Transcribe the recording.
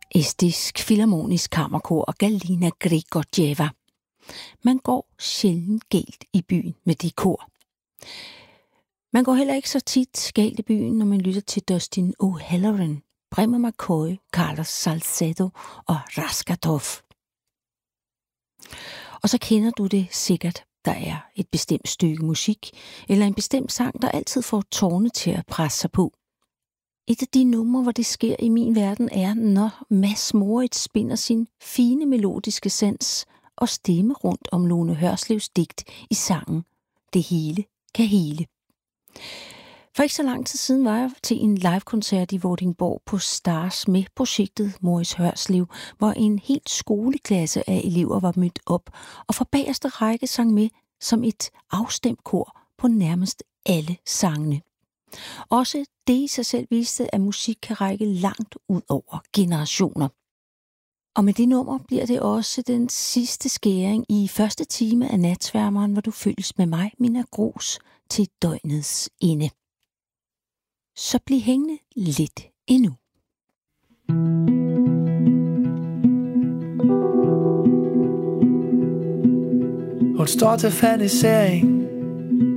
Estisk Filharmonisk Kammerkor og Galina Grigorjeva. Man går sjældent galt i byen med det kor. Man går heller ikke så tit galt i byen, når man lytter til Dustin O'Halloran, Bremer McCoy, Carlos Salcedo og Raskatov. Og så kender du det sikkert. Der er et bestemt stykke musik, eller en bestemt sang, der altid får tårne til at presse sig på. Et af de numre, hvor det sker i min verden, er, når Mads Moritz spinder sin fine melodiske sans og stemme rundt om Lone Hørslevs digt i sangen Det hele kan hele. For ikke så lang tid siden var jeg til en livekoncert i Vordingborg på Stars med projektet Moritz Hørslev, hvor en helt skoleklasse af elever var mødt op og fra bagerste række sang med som et afstemt kor på nærmest alle sangene. Også det i sig selv viste, at musik kan række langt ud over generationer. Og med det nummer bliver det også den sidste skæring i første time af Natsværmeren, hvor du følges med mig, Minna Grus, til døgnets ende. Så bliv hængende lidt endnu. Hun står til fanisering